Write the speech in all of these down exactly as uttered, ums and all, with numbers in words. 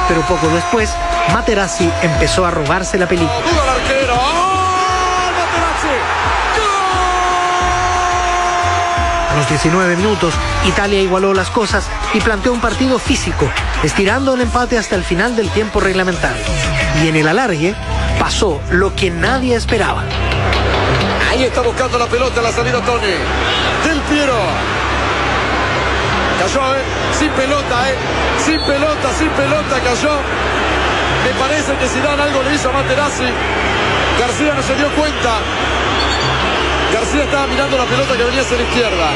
pero poco después, Materazzi empezó a robarse la película. A los diecinueve minutos, Italia igualó las cosas y planteó un partido físico, estirando el empate hasta el final del tiempo reglamentario. Y en el alargue pasó lo que nadie esperaba. Ahí está buscando la pelota, la salida Toni. Del Piero. Cayó, ¿eh? Sin pelota, ¿eh? Sin pelota, sin pelota cayó. Me parece que Zidane algo le hizo a Materazzi. García no se dio cuenta. García estaba mirando la pelota que venía hacia la izquierda.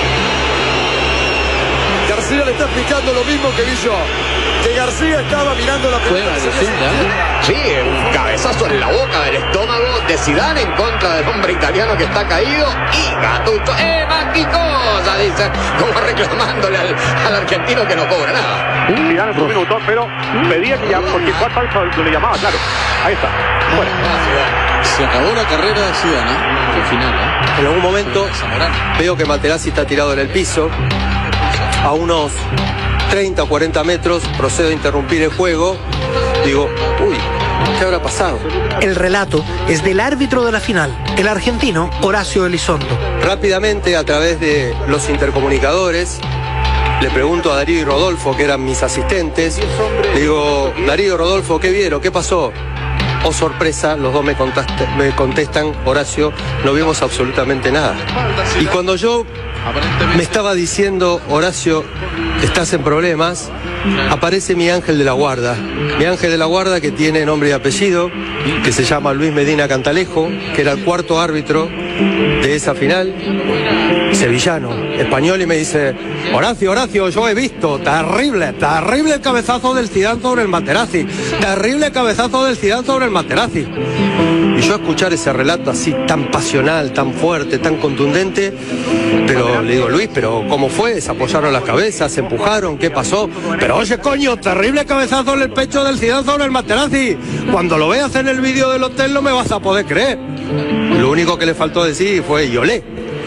García le está explicando lo mismo que vi yo. Que García estaba mirando la pelota. Sí, un cabezazo en la boca del estómago de Zidane en contra del hombre italiano que está caído. Y Gattuso, ¡eh, más qué cosa! Dice, como reclamándole al, al argentino que no cobra nada. Zidane por un minuto, pero pedía que ya, porque cuarto árbitro le llamaba, claro. Ahí está. Bueno. Se acabó la carrera de Zidane, ¿eh? El final, ¿eh? En algún momento veo que Materazzi está tirado en el piso. A unos treinta o cuarenta metros procedo a interrumpir el juego. Digo, uy, ¿qué habrá pasado? El relato es del árbitro de la final, el argentino Horacio Elizondo. Rápidamente, a través de los intercomunicadores, le pregunto a Darío y Rodolfo, que eran mis asistentes. Le digo, Darío, Rodolfo, ¿qué vieron? ¿Qué pasó? Oh, sorpresa, los dos me, me contestan, Horacio, no vimos absolutamente nada. Y cuando yo me estaba diciendo, Horacio, estás en problemas, aparece mi ángel de la guarda. Mi ángel de la guarda, que tiene nombre y apellido, que se llama Luis Medina Cantalejo, que era el cuarto árbitro de esa final, sevillano, español, y me dice, Horacio, Horacio, yo he visto, terrible, terrible el cabezazo del Zidane sobre el Materazzi, terrible cabezazo del Zidane sobre el Materazzi. Y yo escuchar ese relato así tan pasional, tan fuerte, tan contundente, pero le digo, Luis, pero ¿cómo fue? ¿Se apoyaron las cabezas? ¿Se empujaron? ¿Qué pasó? Pero oye, coño, terrible cabezazo en el pecho del Zidane sobre el Materazzi. Cuando lo veas en el vídeo del hotel no me vas a poder creer. Lo único que le faltó decir fue y olé.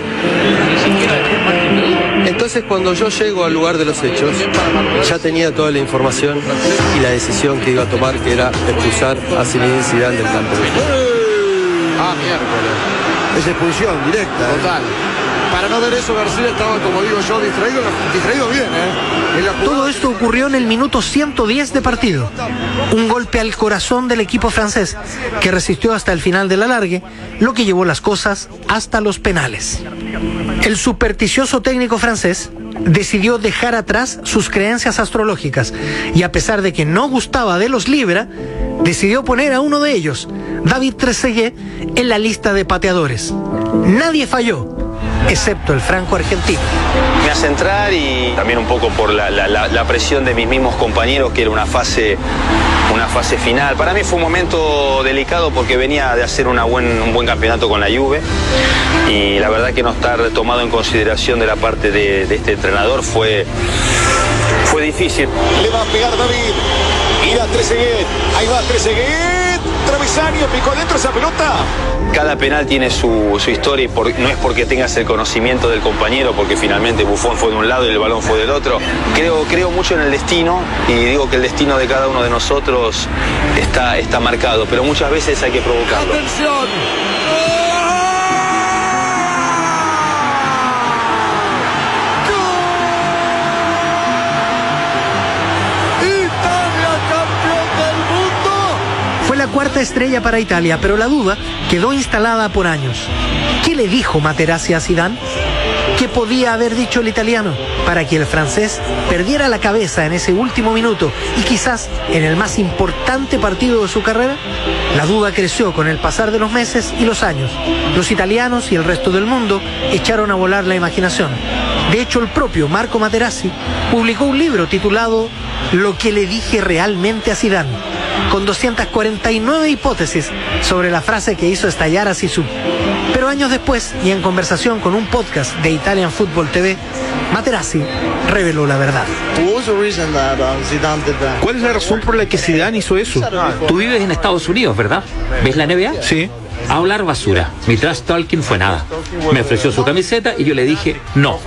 Entonces, cuando yo llego al lugar de los hechos, ya tenía toda la información y la decisión que iba a tomar, que era expulsar a Zinedine Zidane del campo. Ah, miércoles. Es expulsión directa. Total. Para no ver eso, García estaba, como digo yo, distraído, distraído bien, ¿eh? En la jugada... Todo esto ocurrió en el minuto ciento diez de partido. Un golpe al corazón del equipo francés, que resistió hasta el final del alargue, lo que llevó las cosas hasta los penales. El supersticioso técnico francés decidió dejar atrás sus creencias astrológicas y, a pesar de que no gustaba de los Libra, decidió poner a uno de ellos, David Trezeguet, en la lista de pateadores. Nadie falló, excepto el franco argentino. Me hace entrar y también un poco por la, la, la presión de mis mismos compañeros, que era una fase, una fase final. Para mí fue un momento delicado porque venía de hacer una buen, un buen campeonato con la Juve y la verdad que no estar tomado en consideración de la parte de, de este entrenador fue, fue difícil. Le va a pegar David. Mira Trezeguet. Ahí va Trezeguet. Travesaño, picó adentro esa pelota. Cada penal tiene su, su historia y por, no es porque tengas el conocimiento del compañero, porque finalmente Buffon fue de un lado y el balón fue del otro. Creo, creo mucho en el destino y digo que el destino de cada uno de nosotros está, está marcado, pero muchas veces hay que provocarlo. ¡Atención! Cuarta estrella para Italia, pero la duda quedó instalada por años. ¿Qué le dijo Materazzi a Zidane? ¿Qué podía haber dicho el italiano para que el francés perdiera la cabeza en ese último minuto y quizás en el más importante partido de su carrera? La duda creció con el pasar de los meses y los años. Los italianos y el resto del mundo echaron a volar la imaginación. De hecho, el propio Marco Materazzi publicó un libro titulado Lo que le dije realmente a Zidane, con doscientas cuarenta y nueve hipótesis sobre la frase que hizo estallar a Zizou. Pero años después, y en conversación con un podcast de Italian Football T V, Materazzi reveló la verdad. ¿Cuál es la razón por la que Zidane hizo eso? Tú vives en Estados Unidos, ¿verdad? ¿Ves la N B A? Sí. A hablar basura. Mi trash talking fue nada. Me ofreció su camiseta y yo le dije no.